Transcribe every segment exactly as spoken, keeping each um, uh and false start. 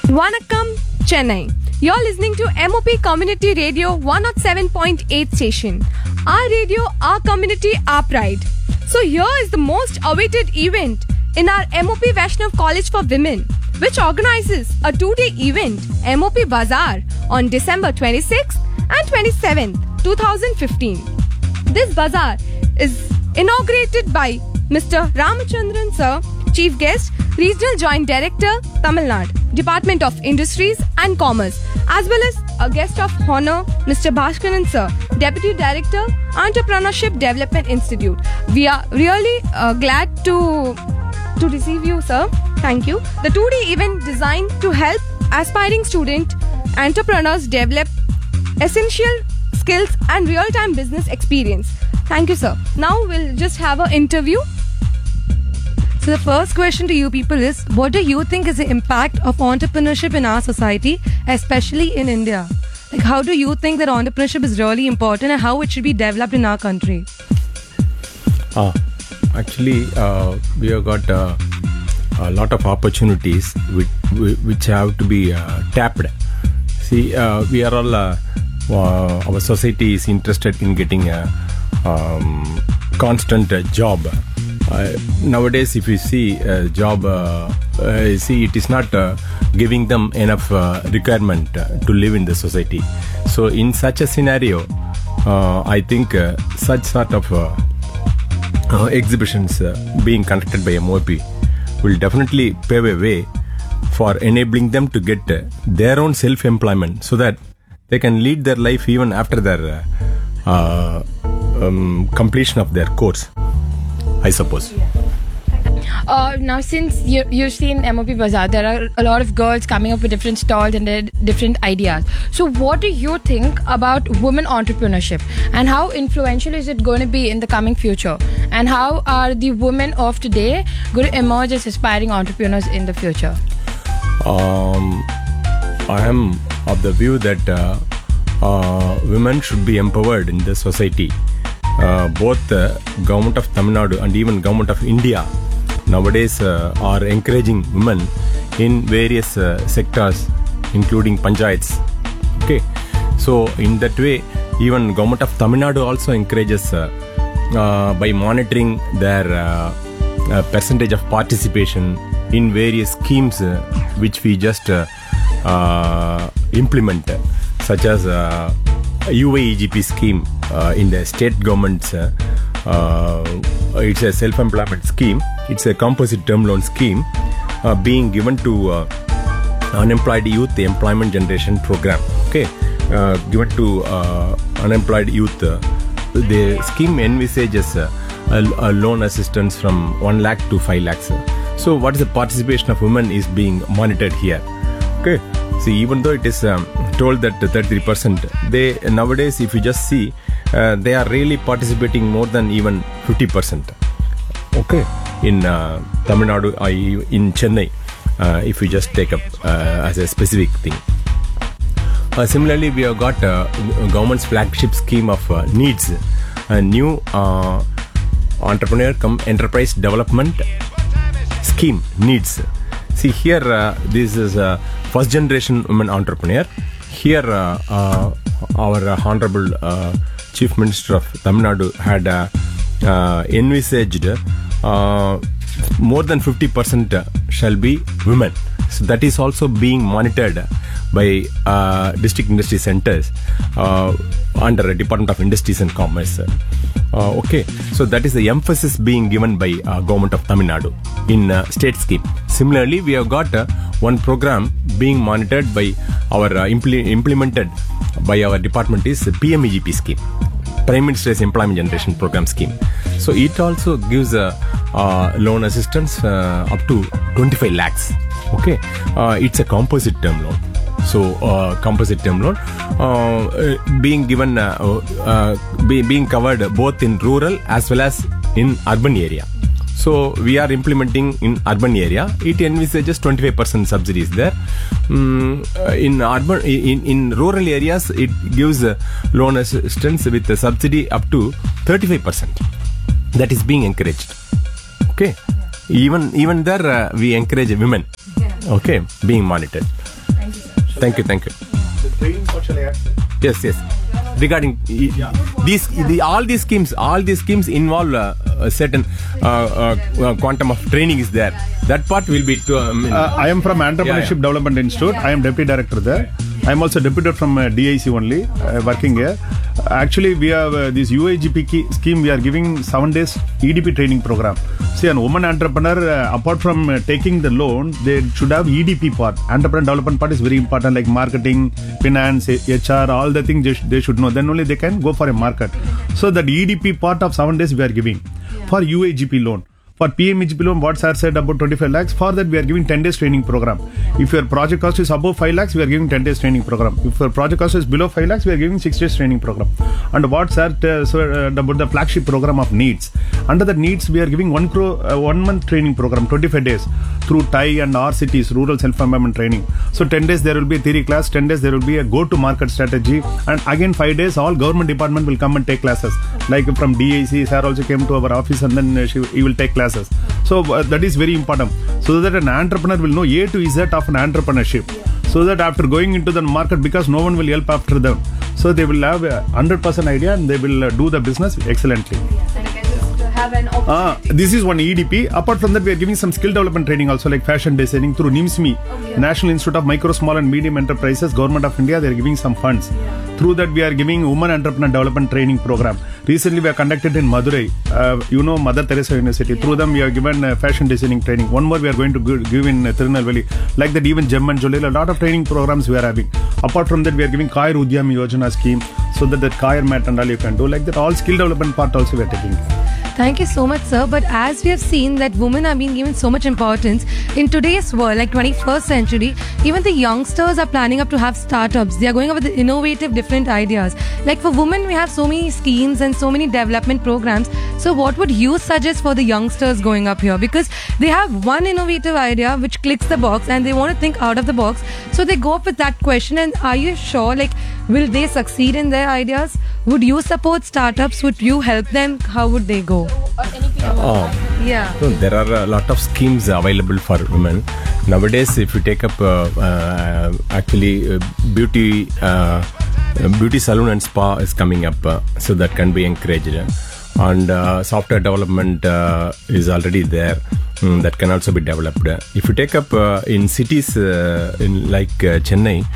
Vanakkam, Chennai. You're listening to M O P Community Radio one oh seven point eight station. Our radio, our community, our pride. So here is the most awaited event in our M O P Vaishnav College for Women, which organizes a two-day event, M O P Bazaar, on December twenty-sixth and twenty-seventh, twenty fifteen. This bazaar is inaugurated by Mister Ramachandran Sir, Chief Guest, Regional Joint Director, Tamil Nadu, Department of Industries and Commerce, as well as a guest of honor, Mister Bhaskaran Sir, Deputy Director, Entrepreneurship Development Institute. We are really uh, glad to to receive you, sir. Thank you. The two-day event designed to help aspiring student entrepreneurs develop essential skills and real-time business experience. Thank you, sir. Now we'll just have an interview. So the first question to you people is, what do you think is the impact of entrepreneurship in our society, especially in India? Like, how do you think that entrepreneurship is really important and how it should be developed in our country? Ah, actually, uh, we have got uh, a lot of opportunities which, which have to be uh, tapped. See, uh, we are all, uh, uh, our society is interested in getting a um, constant uh, job. Uh, nowadays, if you see a job, uh, uh, see it is not uh, giving them enough uh, requirement uh, to live in the society. So, in such a scenario, uh, I think uh, such sort of uh, uh, exhibitions uh, being conducted by M O P will definitely pave a way for enabling them to get uh, their own self-employment, so that they can lead their life even after their uh, uh, um, completion of their course, I suppose. Uh, now, since you, you've seen M O P Bazaar, there are a lot of girls coming up with different stalls and their different ideas. So what do you think about women entrepreneurship and how influential is it going to be in the coming future? And how are the women of today going to emerge as aspiring entrepreneurs in the future? Um, I am of the view that uh, uh, women should be empowered in the society. Uh, both the government of Tamil Nadu and even government of India nowadays uh, are encouraging women in various uh, sectors, including panchayats. Okay, so in that way, even government of Tamil Nadu also encourages uh, uh, by monitoring their uh, uh, percentage of participation in various schemes uh, which we just uh, uh, implement, such as uh, U A E G P scheme uh, in the state government's. Uh, uh, it's a self-employment scheme. It's a composite term loan scheme uh, being given to uh, unemployed youth employment generation program. Okay, uh, given to uh, unemployed youth. Uh, the scheme envisages uh, a, a loan assistance from one lakh to five lakhs. So, what is the participation of women is being monitored here. Okay, see, even though it is um, told that thirty-three percent, they nowadays, if you just see, uh, they are really participating more than even fifty percent. Okay, in uh, Tamil Nadu, uh, in Chennai, uh, if you just take up uh, as a specific thing. Uh, similarly, we have got uh, government's flagship scheme of uh, NEEDS, a new uh, entrepreneur cum enterprise development scheme, NEEDS. See here, uh, this is a first generation women entrepreneur. Here, uh, uh, our uh, Honorable uh, Chief Minister of Tamil Nadu had uh, uh, envisaged uh, more than fifty percent shall be women. So that is also being monitored by uh, district industry centers uh, under Department of Industries and Commerce. Uh, okay, so that is the emphasis being given by uh, government of Tamil Nadu in uh, state scheme. Similarly, we have got uh, one program being monitored by our uh, impl- implemented by our department is P M E G P scheme, Prime Minister's Employment Generation Program scheme. So it also gives a uh, uh, loan assistance uh, up to twenty-five lakhs. Okay, uh, it's a composite term loan. So, uh, composite term loan uh, being given, uh, uh, be, being covered both in rural as well as in urban area. So, we are implementing in urban area. It envisages twenty-five percent subsidies there. Um, in urban, in, in rural areas, it gives uh, loan assistance with a subsidy up to thirty-five percent. That is being encouraged. Okay, even even there uh, we encourage women. Okay, being monitored. Thank you, thank you. The training, what shall I ask? Yes, yes. Regarding uh, these, the, all these schemes, all these schemes involve uh, a certain uh, uh, uh, quantum of training is there. That part will be. To, um, Uh, I am from Entrepreneurship Yeah, yeah. Development Institute. I am deputy director there. I am also deputed from uh, D I C only, uh, working here. Uh, actually, we have uh, this U A G P key scheme. We are giving seven days E D P training program. See, an woman entrepreneur, uh, apart from uh, taking the loan, they should have E D P part. Entrepreneur development part is very important, like marketing, finance, H R, all the things they, sh- they should know. Then only they can go for a market. So that E D P part of seven days we are giving for U A G P loan. For P M E G P loan, what sir said about twenty-five lakhs, for that we are giving ten days training program. If your project cost is above five lakhs, we are giving ten days training program. If your project cost is below five lakhs, we are giving six days training program. And what sir uh, so, uh, about the flagship program of NEETS. Under the NEETS, we are giving one crore, uh, one month training program, twenty-five days through T I and R cities, rural self-empowerment training. So ten days there will be a theory class, ten days there will be a go-to-market strategy, and again five days all government department will come and take classes. Like from D I C, sir also came to our office and then uh, she, he will take classes. So uh, that is very important, so that an entrepreneur will know A to Z of an entrepreneurship. So that after going into the market, because no one will help after them, so they will have a one hundred percent idea and they will uh, do the business excellently. Uh, this is one E D P. Apart from that, we are giving some skill development training also, like fashion designing through NIMSME, oh, yeah. National Institute of Micro, Small and Medium Enterprises, Government of India. They are giving some funds. Yeah. Through that, we are giving Women Entrepreneur Development Training Program. Recently, we are conducted in Madurai. Uh, you know, Mother Teresa University. Yeah. Through them, we are given uh, fashion designing training. One more we are going to give in uh, Tirunelveli. Like that, even Gem and Jewelry, a lot of training programs we are having. Apart from that, we are giving Kayar Udyami Yojana scheme, so that that Kayar mat and all you can do. Like that, all skill development part also we are taking. Thank you so much, sir. But as we have seen that women are being given so much importance in today's world, like twenty-first century, even the youngsters are planning up to have startups. They are going up with innovative, different ideas. Like for women, we have so many schemes and so many development programs. So what would you suggest for the youngsters going up here? Because they have one innovative idea which clicks the box and they want to think out of the box. So they go up with that question. And are you sure, like, will they succeed in their ideas? Would you support startups? Would you help them? How would they go? Oh. Yeah. So there are a lot of schemes available for women nowadays. If you take up uh, uh, actually uh, beauty uh, beauty salon and spa is coming up, uh, so that can be encouraged, and uh, software development uh, is already there. Mm, that can also be developed. If you take up uh, in cities uh, in like uh, Chennai,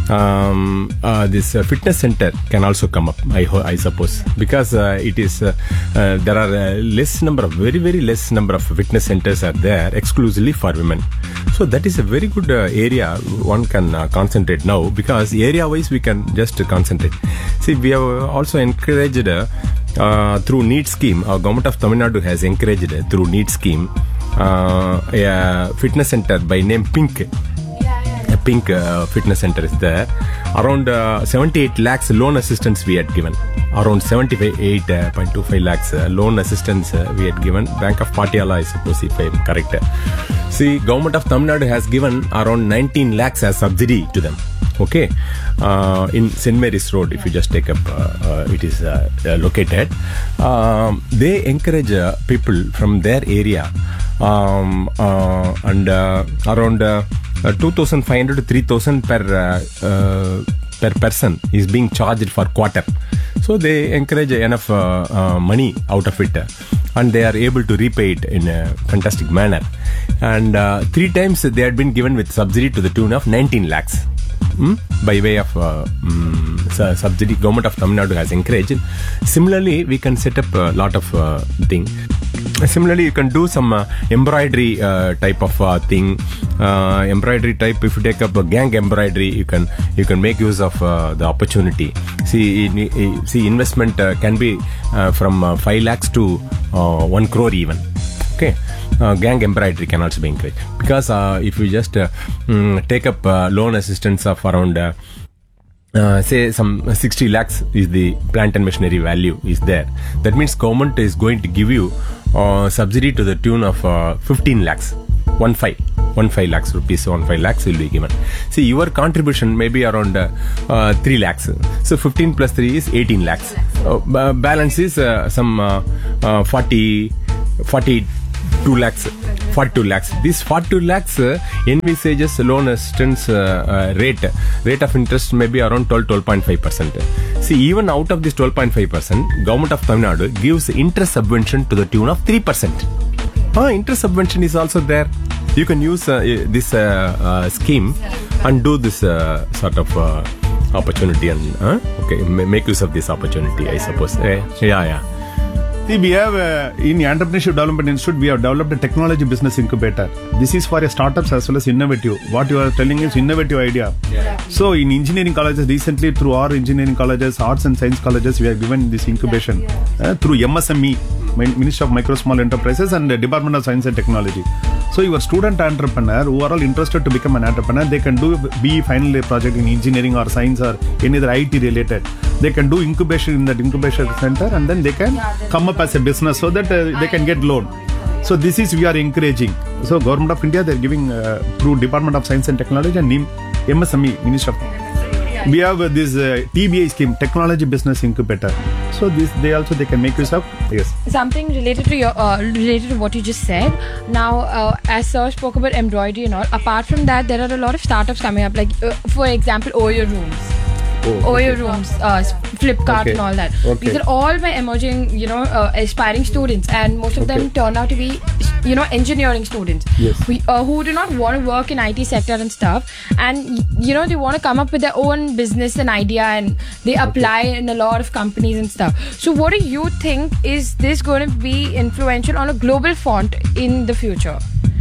um, uh, this uh, fitness center can also come up, I, ho- I suppose, because uh, it is uh, uh, there are uh, less number of very very less number of fitness centers are there exclusively for women. So that is a very good uh, area one can uh, concentrate now, because area wise we can just uh, concentrate. See, we have also encouraged uh, uh, through NEET scheme. Our government of Tamil Nadu has encouraged uh, through NEET scheme uh, a fitness center by name Pink. A Pink uh, fitness center is there. Around uh, seventy-eight lakhs loan assistance we had given. Around seventy-eight point two five lakhs uh, loan assistance uh, we had given. Bank of Patiala, I suppose, if I am correct. See, government of Tamil Nadu has given around nineteen lakhs as subsidy to them. Okay, uh, in Saint Mary's Road, if you just take up, uh, uh, it is uh, uh, located. Um, they encourage uh, people from their area, um, uh, and uh, around uh, uh, two thousand five hundred to three thousand per uh, uh, per person is being charged for quarter. So they encourage enough uh, uh, money out of it, uh, and they are able to repay it in a fantastic manner. And uh, three times they had been given with subsidy to the tune of nineteen lakhs. Mm, by way of uh, um, subsidy, government of Tamil Nadu has encouraged. Similarly, we can set up a lot of uh, thing. Similarly, you can do some uh, embroidery uh, type of uh, thing. Uh, embroidery type. If you take up a gang embroidery, you can you can make use of uh, the opportunity. See, in, see, investment uh, can be uh, from uh, five lakhs to uh, one crore even. Okay. Uh, gang embroidery can also be encouraged, because uh, if you just uh, mm, take up uh, loan assistance of around uh, uh, say some sixty lakhs is the plant and machinery value is there, that means government is going to give you uh, subsidy to the tune of uh, fifteen lakhs, one five one five lakhs rupees, one five lakhs will be given. See, your contribution may be around uh, uh, three lakhs, so fifteen plus three is eighteen lakhs. Uh, balance is uh, some uh, uh, forty forty two lakhs forty-two lakhs. This forty-two lakhs uh, envisages loan assistance uh, uh, rate. Rate of interest may be around twelve, twelve point five percent. See, even out of this twelve point five percent, Government of Tamil Nadu gives interest subvention to the tune of three percent. Ah, interest subvention is also there. You can use uh, this uh, uh, scheme and do this uh, sort of uh, opportunity and uh, okay, ma- make use of this opportunity, I suppose. Eh, yeah, yeah. See, we have uh, in Entrepreneurship Development Institute, we have developed a technology business incubator. This is for a startups as well as innovative. What you are telling is innovative idea. Yeah. So in engineering colleges, recently through our engineering colleges, arts and science colleges, we have given this incubation uh, through M S M E, Ministry of Micro Small Enterprises, and uh, Department of Science and Technology. So your student entrepreneur who are all interested to become an entrepreneur, they can do B E final year project in engineering or science or any other I T related. They can do incubation in that incubation center, and then they can come up as a business so that uh, they can get loan. So this is we are encouraging. So Government of India, they are giving uh, through Department of Science and Technology and M S M E, Ministry of. We have uh, this uh, T B I scheme, Technology Business Incubator. So this they also they can make use of. Yes. Something related to your uh, related to what you just said. Now, uh, as Sir spoke about embroidery and all. Apart from that, there are a lot of startups coming up. Like uh, for example, Oyo Rooms. Oh, Oyo okay. Rooms, uh, Flipkart Okay. and all that. Okay. These are all my emerging, you know, uh, aspiring students, and most of them Okay. turn out to be, you know, engineering students. Yes. We, uh, who do not want to work in I T sector and stuff, and y- you know they want to come up with their own business and idea, and they apply in a lot of companies and stuff. So, what do you think? Is this going to be influential on a global front in the future?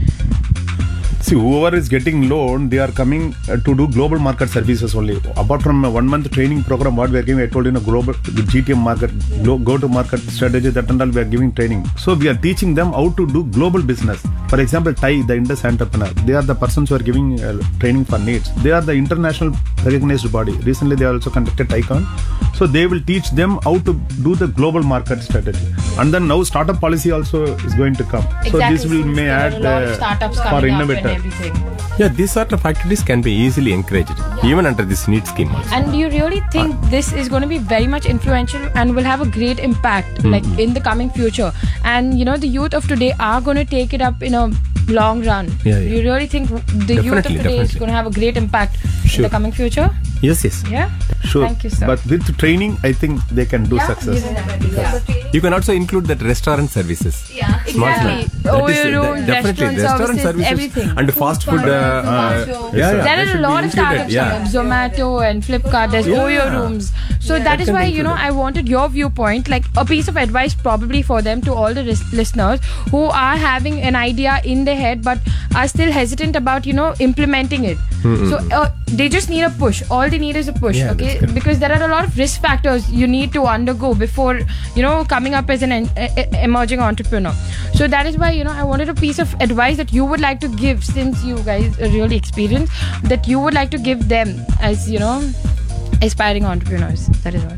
See, whoever is getting loan, they are coming uh, to do global market services only. Apart from a one month training program, what we are giving, I told you, know, global G T M market, go to market strategy, that and all we are giving training. So we are teaching them how to do global business. For example, T I, the Indus entrepreneur, they are the persons who are giving uh, training for needs. They are the international recognized body. Recently, they also conducted TiCon. So they will teach them how to do the global market strategy. And then now startup policy also is going to come. Exactly. So this will Since may there are add a lot of uh, startups for coming up and innovator. everything. Yeah, these sort of activities can be easily encouraged, even under this NEET scheme also. And do you really think this is going to be very much influential and will have a great impact, like in the coming future? And you know, the youth of today are going to take it up in a long run. Yeah, yeah. You really think the youth of Definitely, today is definitely. going to have a great impact in Sure. the coming future? Yes, yes. Yeah. Sure. Thank you, sir. But with training, I think they can do Yeah, success. yeah. You can also include that restaurant services. Yeah, Smart exactly. plan. Oh, That is- you know, that- definitely restaurant services, everything. and fast food. Uh, uh, yeah, yeah, There that are should a be lot of included, startups yeah. coming up, Zomato and Flipkart. There's Yeah. Oyo Rooms. So that is can be why, you know, included. I wanted your viewpoint, like a piece of advice probably for them, to all the ris- listeners who are having an idea in their head but are still hesitant about, you know, implementing it. So uh, they just need a push. All they need is a push, Yeah, that's okay? correct. Because there are a lot of risk factors you need to undergo before, you know, coming up as an en- e- e- emerging entrepreneur. So that is why, you know, I wanted a piece of advice that you would like to give, since you guys are really experienced, that you would like to give them as, you know, aspiring entrepreneurs. That is all.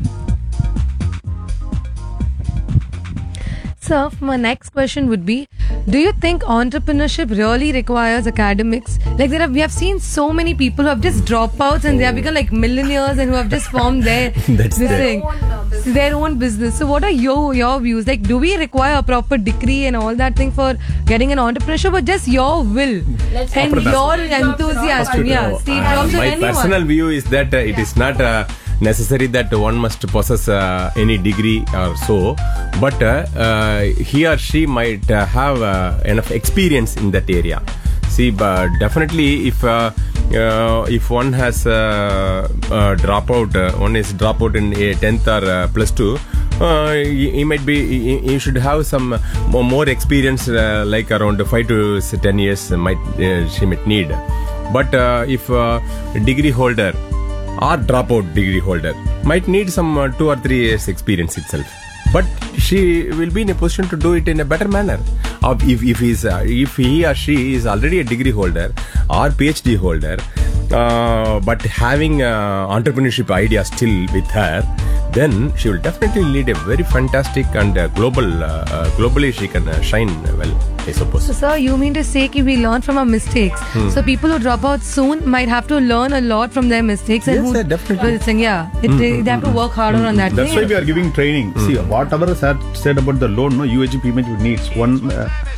So, my next question would be, do you think entrepreneurship really requires academics? Like, there have, we have seen so many people who have just dropouts and they have become like millionaires and who have just formed their That's this there. thing, their own business. So, what are your your views? Like, do we require a proper degree and all that thing for getting an entrepreneurship, or just your will Let's and Proper your enthusiasm? Yeah, No, Steve uh, Jobs or my anyone. personal view is that uh, it is not uh, necessary that one must possess uh, any degree or so, but uh, uh, he or she might uh, have uh, enough experience in that area. See, but definitely if uh, uh, if one has uh, uh, dropout, uh, one is dropout in a tenth or uh, plus two, uh, he, he might be he, he should have some more, more experience, uh, like around five to ten years might uh, she might need. But uh, if uh, degree holder or dropout degree holder might need some uh, two or three years experience itself, but she will be in a position to do it in a better manner. Or if if he's uh, if he or she is already a degree holder or PhD holder, uh, but having uh, entrepreneurship idea still with her, then she will definitely lead a very fantastic and uh, global uh, uh, globally she can uh, shine well, I suppose. So, sir, you mean to say that we learn from our mistakes? Hmm. So, people who drop out soon might have to learn a lot from their mistakes. Yes, and who sir, definitely. will sing, yeah, it, they, they have to work harder on that. That's thing. why we are giving training. See, whatever is said said about the loan, no, U A G P M needs one. Uh,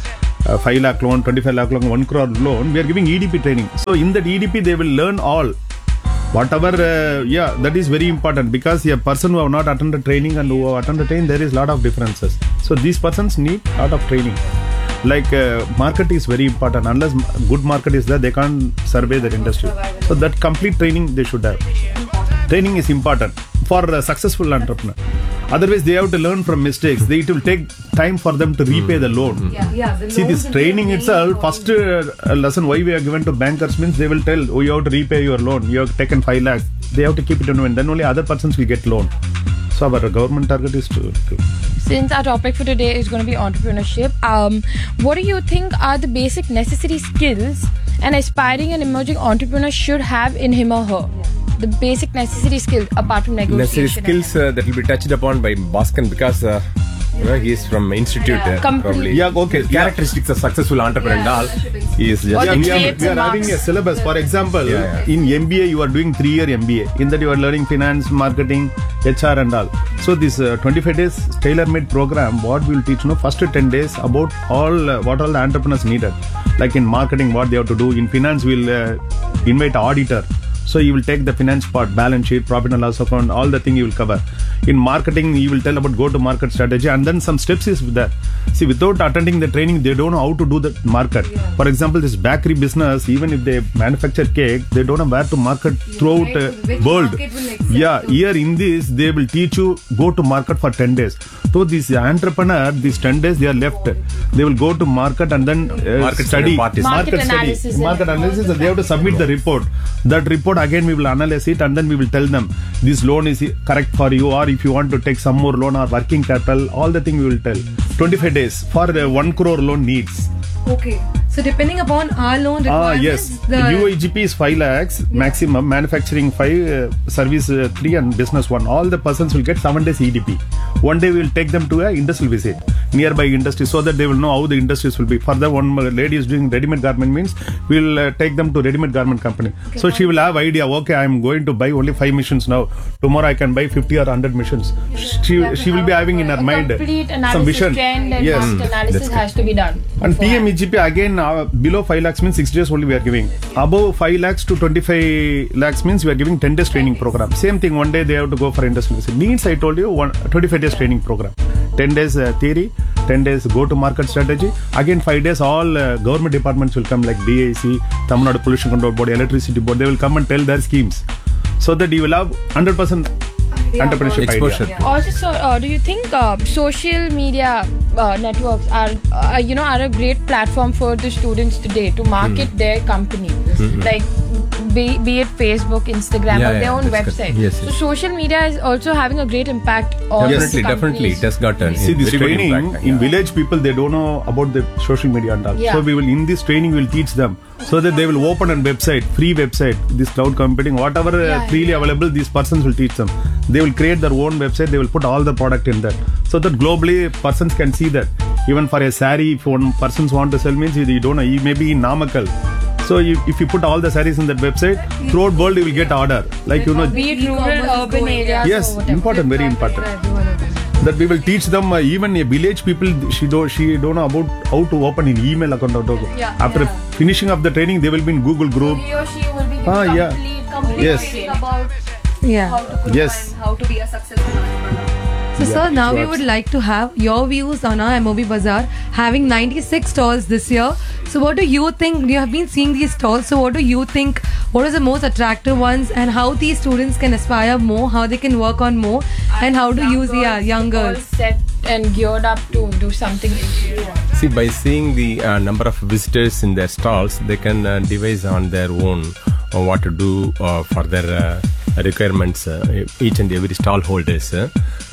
uh, five lakh loan, twenty-five lakh loan, one crore loan, we are giving E D P training. So in that E D P, they will learn all. Whatever, uh, yeah, that is very important because a person who have not attended training and who have attended training, there is lot of differences. So these persons need lot of training. Like uh, market is very important. Unless good market is there, they can't survey that industry. So that complete training they should have. Training is important for a successful entrepreneur. Otherwise, they have to learn from mistakes. They, it will take time for them to repay the loan. Yeah, yeah, the See, this training itself, first uh, lesson why we are given to bankers means they will tell, oh, you have to repay your loan. You have taken five lakhs. They have to keep it in mind. Then only other persons will get loan. So our government target is to, to Since our topic for today is going to be entrepreneurship, um, what do you think are the basic necessary skills an aspiring and emerging entrepreneur should have in him or her? The basic necessary skills apart from negotiation. Necessary skills uh, that will be touched upon by Bhaskan because uh, you know, he is from institute uh, Complete. probably. Yeah, okay. The characteristics of successful entrepreneur and all. He is just Or the we are, traits we are and having a marks. syllabus. For example, Yeah, yeah. in M B A, you are doing three-year M B A. In that, you are learning finance, marketing, H R, and all. So this uh, twenty-five days tailor-made program, what we will teach, you know, first ten days about all uh, what all the entrepreneurs needed. Like in marketing, what they have to do. In finance, we'll uh, invite an auditor. So you will take the finance part, balance sheet, profit and loss account, all the thing you will cover. In marketing, you will tell about go-to-market strategy, and then some steps is there. See, without attending the training, they don't know how to do the market. Yeah. For example, this bakery business, even if they manufacture cake, they don't know where to market throughout uh, world. Yeah, here in this, they will teach you go to market for ten days. So this entrepreneur, these ten days they are left. They will go to market and then uh, Market study. parties. Market study. analysis. Market analysis. And they have to submit the report. That report again we will analyze it and then we will tell them this loan is correct for you, or if you want to take some more loan or working capital, all the thing we will tell. twenty-five days for the one crore loan needs. Okay. So depending upon our loan Ah, requirements, yes. the The U I G P is five lakhs maximum, manufacturing five, uh, service uh, three, and business one. All the persons will get seven days E D P. One day we will take them to a industrial visit, nearby industry, so that they will know how the industries will be. For the one lady is doing ready-made garment means we will uh, take them to ready-made garment company. Okay, so she will have idea. Okay, I am going to buy only five machines now. Tomorrow I can buy fifty or hundred machines. She she will be having in her A mind complete some analysis, vision. trend and Yes. market analysis has to be done. And P M E G P again uh, below five lakhs means six days only we are giving. Above five lakhs to twenty-five lakhs means we are giving ten days training program. Same thing, one day they have to go for industrial visit. Needs, I told you, one, twenty-five days training program. ten days uh, theory, ten days go to market strategy. Again five days all uh, government departments will come like D I C, Tamil Nadu Pollution Control Board, Electricity Board. They will come and tell their schemes so that you will have one hundred percent entrepreneurship Exposure. idea. Also, so, uh, do you think uh, social media uh, networks are, uh, you know, are a great platform for the students today to market Mm. their company, mm-hmm. like be, be it Facebook, Instagram, Yeah, or their yeah, own that's website? correct. Yes, so yes. social media is also having a great impact on Definitely, the definitely. It companies. has got a See, this very good training impact, in yeah. village people, they don't know about the social media and all. Yeah. So we will, in this training, we will teach them so that they will open a website, free website, this cloud computing, whatever uh, Yeah, freely yeah. available, these persons will teach them. They will create their own website, they will put all the product in that. So that globally persons can see that. Even for a sari, if one persons want to sell means you don't know, he may be in Namakkal. So you, if you put all the saris in that website, throughout world you will get order. Like, you know, Be it rural, urban areas, yes, or whatever. important, very important. That we will teach them uh, even a village people she do she don't know about how to open an email account. Yeah, After yeah. finishing of the training, they will be in Google group. He or she will be Ah, yeah. complete, complete Yes. training. about yeah. how to grow Yes. and how to be a successful entrepreneur. So, Yeah, sir, now we sure. would like to have your views on our M O B Bazaar having ninety-six stalls this year. So, what do you think? You have been seeing these stalls. So, what do you think? What are the most attractive ones, and how these students can aspire more, how they can work on more, and how to Young use yeah, young all girls. set and geared up to do something. See, by seeing the uh, number of visitors in their stalls, they can uh, devise on their own uh, what to do uh, for their uh, requirements, uh, each and every stall holders. Uh.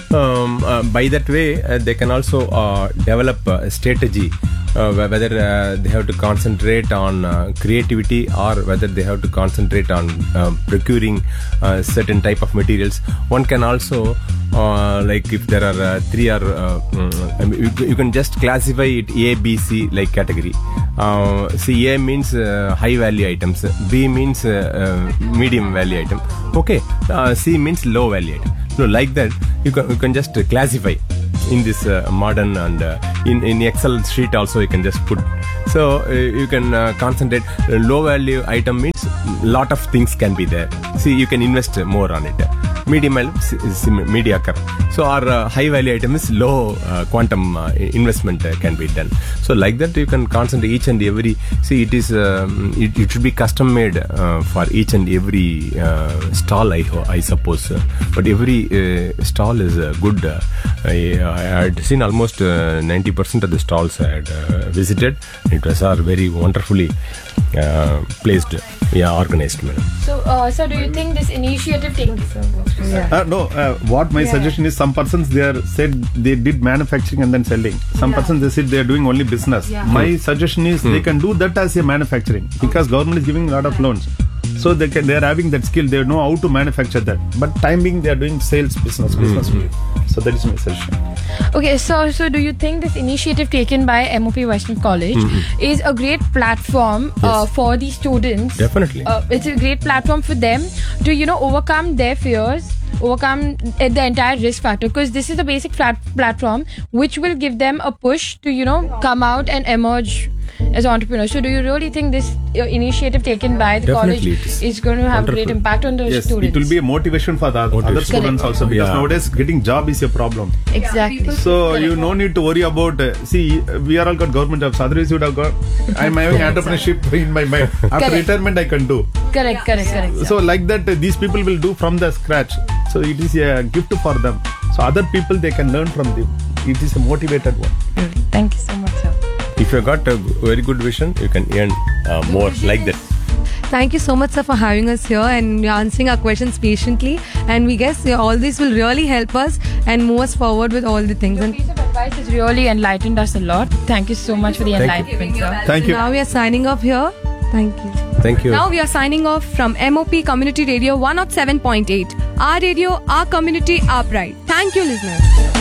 Um, uh, by that way, uh, they can also uh, develop a strategy, uh, whether uh, they have to concentrate on uh, creativity or whether they have to concentrate on uh, procuring uh, certain type of materials. One can also uh, like if there are uh, three or uh, mm, I mean, you, you can just classify it A, B, C like category. Uh, see, A means uh, high value items, B means uh, uh, medium value item, okay, uh, C means low value item. So like that, you can you can just classify. in this uh, modern and uh, in in Excel sheet also you can just put. So uh, you can uh, concentrate. Uh, low value item means lot of things can be there. See, you can invest more on it. Medium is mediocre. So our uh, high value item is low uh, quantum uh, investment uh, can be done. So like that you can concentrate each and every. See, it is um, it, it should be custom made uh, for each and every uh, stall. I ho- I suppose, uh, but every uh, stall is uh, good. Uh, I, I had seen almost uh, ninety percent of the stalls I had uh, visited. It was are very wonderfully uh, placed. Yeah, organized, madam. So, uh, so do you think this initiative taken? Uh, no, uh, what my suggestion is, some persons they are said they did manufacturing and then selling. Some persons they said they are doing only business. Yeah. My suggestion is they can do that as a manufacturing because government is giving a lot of loans. So they can they are having that skill. They know how to manufacture that. But time being they are doing sales business, business. Mm-hmm. So that is my suggestion. Okay, so so do you think this initiative taken by M O P Vaishnav College mm-hmm. is a great platform uh, Yes. for the students? Definitely. Uh, it's a great platform for them to, you know, overcome their fears, overcome uh, the entire risk factor, because this is a basic flat platform which will give them a push to, you know, come out and emerge as entrepreneurs. So do you really think this uh, initiative taken by the Definitely college it is is going to have a great wonderful. impact on the Yes, students? it will be a motivation for the other Motivation. students Correct. also because Yeah. nowadays getting job is a problem. Exactly. So you no need to worry about. Uh, see, we are all got government jobs. Otherwise, you would have got. I'm having entrepreneurship in my mind. After Correct. retirement, I can do. Correct, correct, correct. So like that, uh, these people will do from the scratch. So it is a gift for them. So other people they can learn from them. It is a motivated one. Thank you so much, sir. If you got a very good vision, you can earn uh, more like that. Thank you so much, sir, for having us here and answering our questions patiently. And we guess uh, all this will really help us and move us forward with all the things. Your And piece of advice has really enlightened us a lot. Thank you so much for the Thank you. enlightenment, sir. Thank you. now we are signing off here. Thank you. Thank you. Now we are signing off from M O P Community Radio one oh seven point eight. Our radio, our community, our pride. Thank you, listeners.